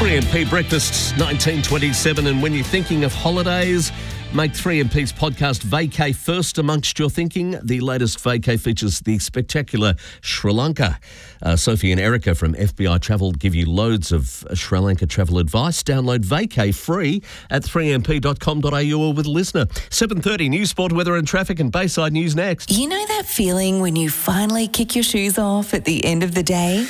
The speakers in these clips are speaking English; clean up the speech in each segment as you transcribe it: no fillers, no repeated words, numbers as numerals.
3MP Breakfast 1927, and when you're thinking of holidays, make 3MP's podcast Vacay first amongst your thinking. The latest Vacay features the spectacular Sri Lanka. Sophie and Erica from FBI Travel give you loads of Sri Lanka travel advice. Download Vacay free at 3mp.com.au or with a listener. 7:30 News, Sport, Weather and Traffic, and Bayside News next. You know that feeling when you finally kick your shoes off at the end of the day?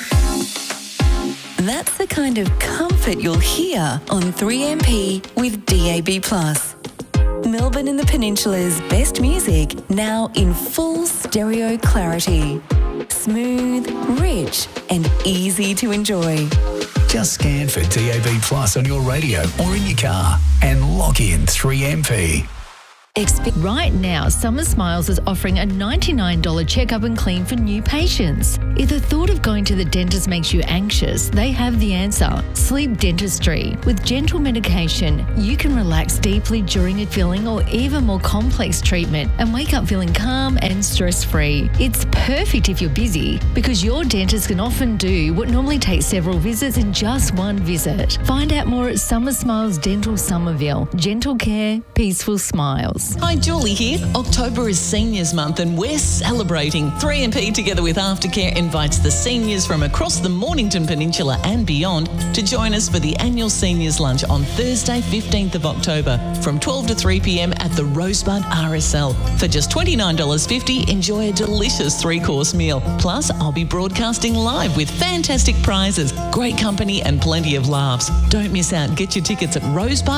That's the kind of comfort you'll hear on 3MP with DAB+. Melbourne and the Peninsula's best music now in full stereo clarity. Smooth, rich and easy to enjoy. Just scan for DAB+ on your radio or in your car and log in 3MP. Right now, Summer Smiles is offering a $99 checkup and clean for new patients. If the thought of going to the dentist makes you anxious, they have the answer. Sleep Dentistry. With gentle medication, you can relax deeply during a filling or even more complex treatment and wake up feeling calm and stress-free. It's perfect if you're busy because your dentist can often do what normally takes several visits in just one visit. Find out more at Summer Smiles Dental Somerville. Gentle care, peaceful smiles. Hi, Julie here. October is Seniors Month and we're celebrating. 3MP together with Aftercare invites the seniors from across the Mornington Peninsula and beyond to join us for the annual Seniors Lunch on Thursday, 15th of October from 12 to 3 p.m. at the Rosebud RSL. For just $29.50, enjoy a delicious 3-course meal. Plus, I'll be broadcasting live with fantastic prizes, great company and plenty of laughs. Don't miss out. Get your tickets at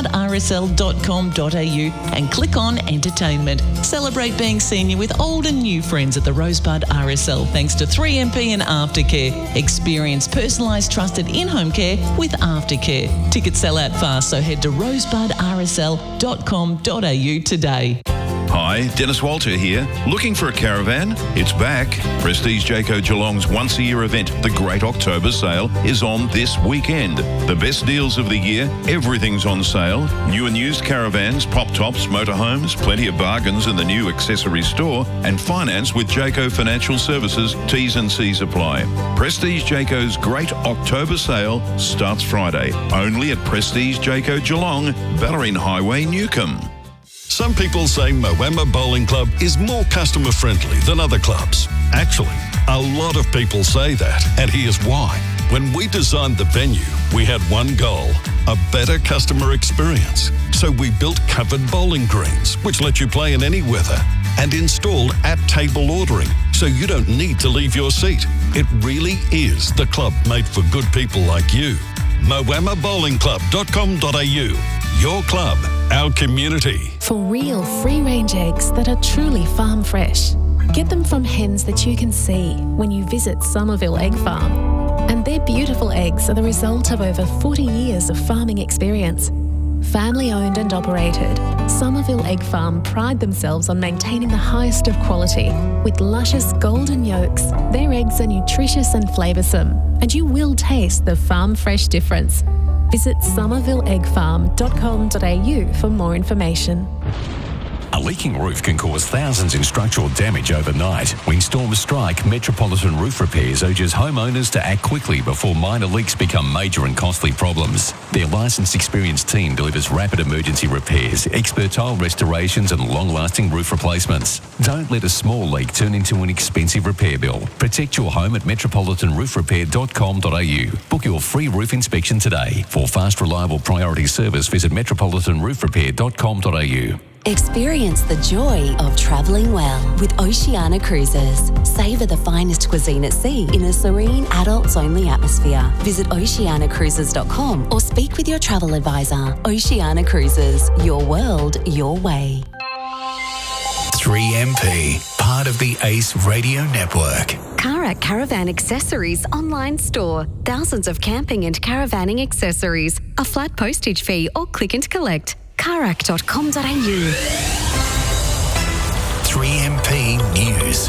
rosebudrsl.com.au and click on Entertainment. Celebrate being senior with old and new friends at the Rosebud RSL thanks to 3MP and Aftercare. Experience personalised, trusted in-home care with Aftercare. Tickets sell out fast, so head to rosebudrsl.com.au today. Hi, Dennis Walter here. Looking for a caravan? It's back. Prestige Jayco Geelong's once-a-year event, the Great October Sale, is on this weekend. The best deals of the year, everything's on sale. New and used caravans, pop-tops, motorhomes, plenty of bargains in the new accessory store, and finance with Jayco Financial Services. T's and C's apply. Prestige Jayco's Great October Sale starts Friday, only at Prestige Jayco Geelong, Ballerine Highway, Newcombe. Some people say Moama Bowling Club is more customer friendly than other clubs. Actually, a lot of people say that, and here's why. When we designed the venue, we had one goal: a better customer experience. So we built covered bowling greens, which let you play in any weather, and installed at-table ordering, so you don't need to leave your seat. It really is the club made for good people like you. moamabowlingclub.com.au. Your club, our community. For real free-range eggs that are truly farm fresh. Get them from hens that you can see when you visit Somerville Egg Farm. And their beautiful eggs are the result of over 40 years of farming experience. Family owned and operated, Somerville Egg Farm pride themselves on maintaining the highest of quality. With luscious golden yolks, their eggs are nutritious and flavoursome, and you will taste the farm fresh difference. Visit somervilleeggfarm.com.au for more information. A leaking roof can cause thousands in structural damage overnight. When storms strike, Metropolitan Roof Repairs urges homeowners to act quickly before minor leaks become major and costly problems. Their licensed, experienced team delivers rapid emergency repairs, expert tile restorations and long-lasting roof replacements. Don't let a small leak turn into an expensive repair bill. Protect your home at metropolitanroofrepair.com.au. Book your free roof inspection today. For fast, reliable priority service, visit metropolitanroofrepair.com.au. Experience the joy of travelling well with Oceania Cruises. Savour the finest cuisine at sea in a serene, adults-only atmosphere. Visit oceaniacruises.com or speak with your travel advisor. Oceania Cruises, your world, your way. 3MP, part of the ACE Radio Network. Karak Caravan Accessories online store. Thousands of camping and caravanning accessories. A flat postage fee or click and collect. Karak.com.au. 3MP News.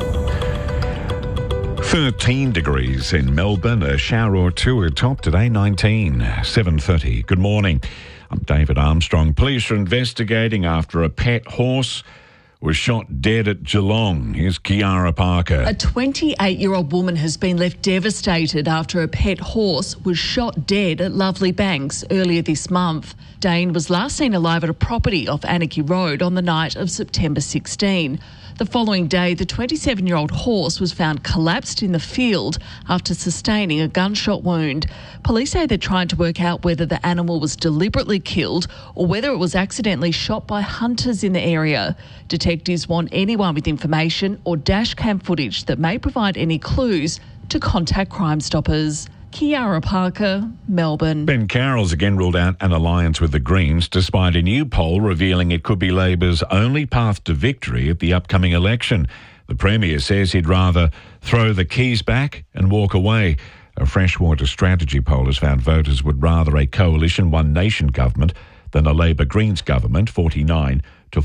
13 degrees in Melbourne, a shower or two at top today, 19, 7:30. Good morning. I'm David Armstrong. Police are investigating after a pet horse was shot dead at Geelong. Here's Kiara Parker. A 28-year-old woman has been left devastated after a pet horse was shot dead at Lovely Banks earlier this month. Dane was last seen alive at a property off Anarchy Road on the night of September 16. The following day, the 27-year-old horse was found collapsed in the field after sustaining a gunshot wound. Police say they're trying to work out whether the animal was deliberately killed or whether it was accidentally shot by hunters in the area. Detectives want anyone with information or dashcam footage that may provide any clues to contact Crime Stoppers. Kiara Parker, Melbourne. Ben Carroll's again ruled out an alliance with the Greens, despite a new poll revealing it could be Labor's only path to victory at the upcoming election. The Premier says he'd rather throw the keys back and walk away. A Freshwater Strategy poll has found voters would rather a coalition One Nation government than a Labor-Greens government, 49 to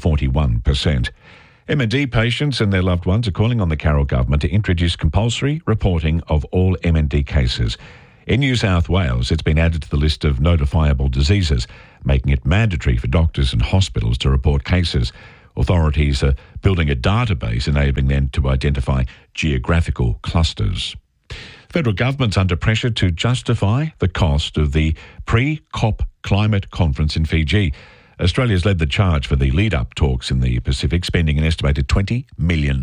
41%. MND patients and their loved ones are calling on the Carroll government to introduce compulsory reporting of all MND cases. In New South Wales, it's been added to the list of notifiable diseases, making it mandatory for doctors and hospitals to report cases. Authorities are building a database enabling them to identify geographical clusters. The federal government's under pressure to justify the cost of the pre-COP climate conference in Fiji. Australia's led the charge for the lead-up talks in the Pacific, spending an estimated $20 million.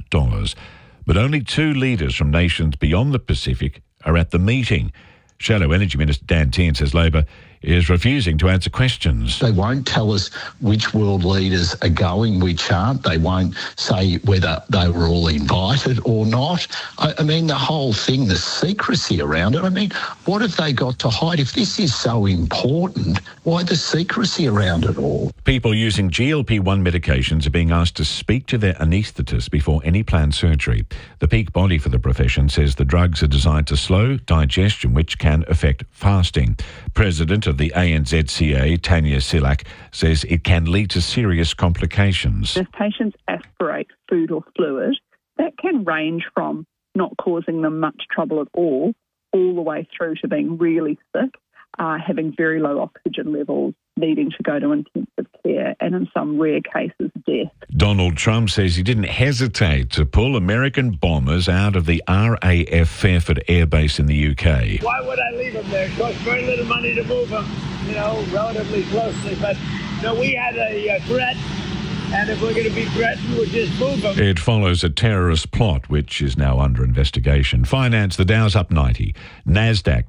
But only 2 leaders from nations beyond the Pacific are at the meeting. Shallow Energy Minister Dan Tehan says Labor is refusing to answer questions. They won't tell us which world leaders are going, which aren't. They won't say whether they were all invited or not. I mean, the whole thing, the secrecy around it. I mean, what have they got to hide? If this is so important, why the secrecy around it all? People using GLP-1 medications are being asked to speak to their anaesthetist before any planned surgery. The peak body for the profession says the drugs are designed to slow digestion, which can affect fasting. President of the ANZCA, Tanya Silak, says it can lead to serious complications. If patients aspirate food or fluid, that can range from not causing them much trouble at all the way through to being really sick, having very low oxygen levels, needing to go to intensive care, and in some rare cases, death. Donald Trump says he didn't hesitate to pull American bombers out of the RAF Fairford Air Base in the UK. Why would I leave them there? It costs very little money to move them, relatively closely. But, we had a threat, and if we're going to be threatened, we'll just move them. It follows a terrorist plot, which is now under investigation. Finance, the Dow's up 90. NASDAQ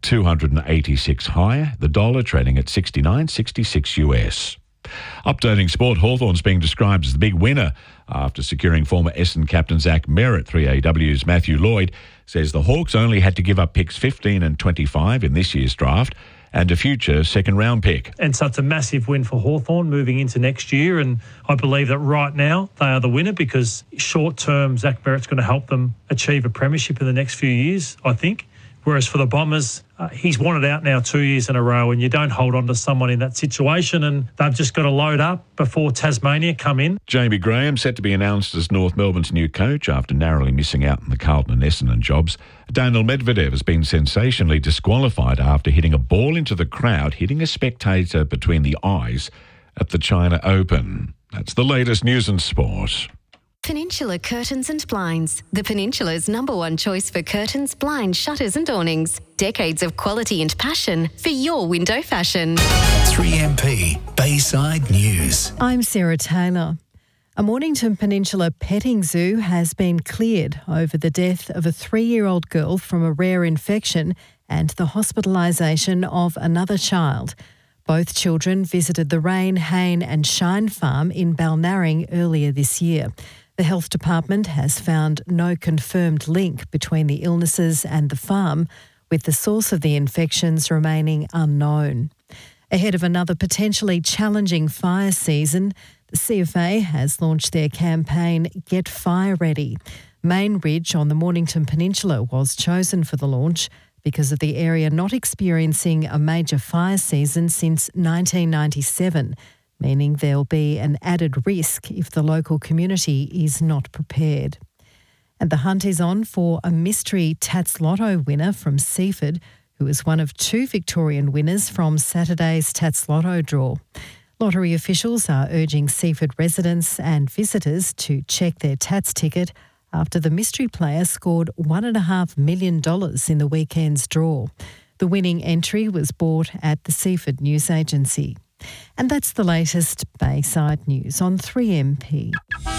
286 higher. The dollar trading at 69.66 US. Updating sport, Hawthorn's being described as the big winner after securing former Essendon captain Zach Merritt. 3AW's Matthew Lloyd says the Hawks only had to give up picks 15 and 25 in this year's draft and a future second-round pick. And so it's a massive win for Hawthorn moving into next year, and I believe that right now they are the winner because short-term Zach Merritt's going to help them achieve a premiership in the next few years, I think. Whereas for the Bombers, he's wanted out now 2 years in a row, and you don't hold on to someone in that situation, and they've just got to load up before Tasmania come in. Jamie Graham set to be announced as North Melbourne's new coach after narrowly missing out on the Carlton and Essendon jobs. Daniil Medvedev has been sensationally disqualified after hitting a ball into the crowd, hitting a spectator between the eyes at the China Open. That's the latest news and sport. Peninsula Curtains and Blinds, the Peninsula's #1 choice for curtains, blinds, shutters and awnings. Decades of quality and passion for your window fashion. 3MP Bayside News. I'm Sarah Taylor. A Mornington Peninsula petting zoo has been cleared over the death of a 3-year-old girl from a rare infection and the hospitalisation of another child. Both children visited the Rain, Hayne and Shine farm in Balnarring earlier this year. The Health Department has found no confirmed link between the illnesses and the farm, with the source of the infections remaining unknown. Ahead of another potentially challenging fire season, the CFA has launched their campaign Get Fire Ready. Main Ridge on the Mornington Peninsula was chosen for the launch because of the area not experiencing a major fire season since 1997, meaning there'll be an added risk if the local community is not prepared. And the hunt is on for a mystery Tats Lotto winner from Seaford, who is one of 2 Victorian winners from Saturday's Tats Lotto draw. Lottery officials are urging Seaford residents and visitors to check their TATS ticket after the mystery player scored $1.5 million in the weekend's draw. The winning entry was bought at the Seaford News Agency. And that's the latest Bayside news on 3MP.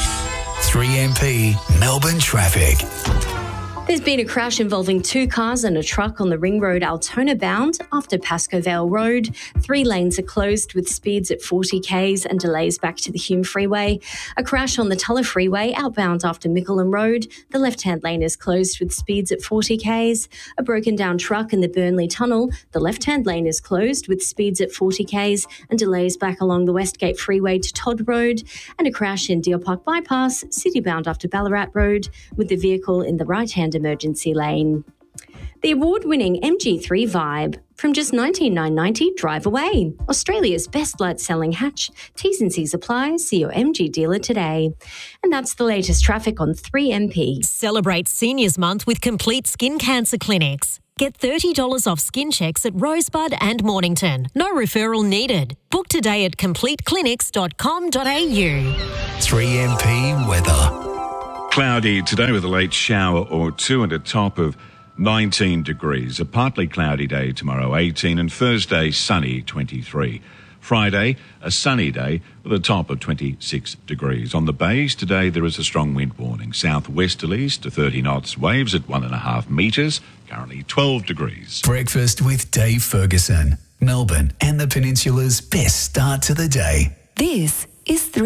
3MP Melbourne traffic. There's been a crash involving 2 cars and a truck on the Ring Road Altona bound after Pascoe Vale Road. 3 lanes are closed with speeds at 40 k's and delays back to the Hume Freeway. A crash on the Tulla Freeway outbound after Mickleham Road. The left-hand lane is closed with speeds at 40 k's. A broken down truck in the Burnley Tunnel. The left-hand lane is closed with speeds at 40 k's and delays back along the Westgate Freeway to Todd Road. And a crash in Deer Park Bypass, city-bound after Ballarat Road, with the vehicle in the right-hand emergency lane. The award-winning MG3 Vibe. From just $19,990, drive away. Australia's best light-selling hatch. T's and C's apply. See your MG dealer today. And that's the latest traffic on 3MP. Celebrate Seniors Month with Complete Skin Cancer Clinics. Get $30 off skin checks at Rosebud and Mornington. No referral needed. Book today at completeclinics.com.au. 3MP weather. Cloudy today with a late shower or two and a top of 19 degrees. A partly cloudy day tomorrow, 18, and Thursday, sunny, 23. Friday, a sunny day with a top of 26 degrees. On the bays today, there is a strong wind warning. Southwesterlies to 30 knots, waves at 1.5 metres, currently 12 degrees. Breakfast with Dave Ferguson. Melbourne and the Peninsula's best start to the day. This is 3